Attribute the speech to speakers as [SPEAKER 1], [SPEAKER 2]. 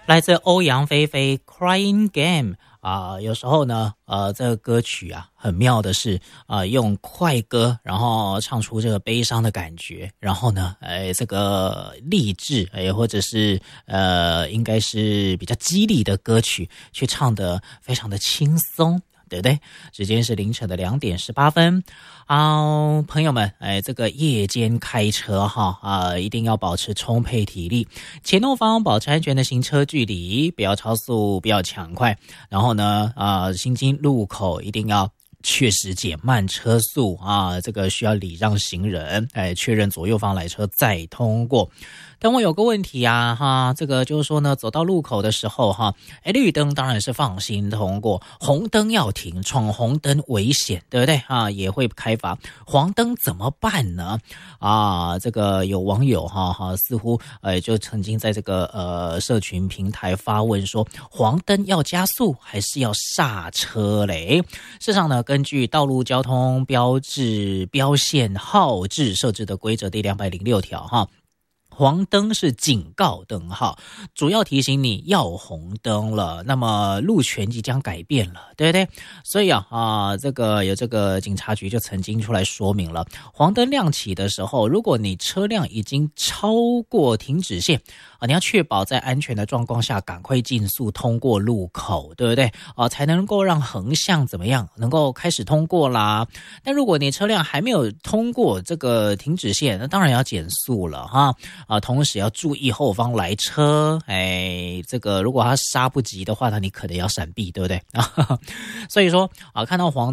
[SPEAKER 1] 来自欧阳菲菲 Crying Game 有时候呢这个歌曲很妙的是用快歌然后唱出这个悲伤的感觉，然后呢这个励志或者是应该是比较激励的歌曲去唱得非常的轻松，对不对？时间是凌晨的2点18分朋友们，这个夜间开车一定要保持充沛体力，前后方保持安全的行车距离，不要超速，不要抢快，然后呢行经路口一定要确实减慢车速这个需要礼让行人，确认左右方来车再通过。但我有个问题这个就是说呢，走到路口的时候绿灯当然是放心通过，红灯要停，闯红灯危险，对不对也会开罚。黄灯怎么办呢这个有网友似乎就曾经在这个社群平台发问说，黄灯要加速还是要刹车嘞？事实上呢，根据道路交通标志标线号志设置的规则第206条黄灯是警告灯号，主要提醒你要红灯了，那么路权即将改变了，对不对？所以这个有这个警察局就曾经出来说明了，黄灯亮起的时候，如果你车辆已经超过停止线你要确保在安全的状况下赶快尽速通过路口，对不对才能够让横向怎么样能够开始通过啦。但如果你车辆还没有通过这个停止线，那当然要减速了同时要注意后方来车，这个如果他刹不及的话，那你可能要闪避，对不对所以说看到黄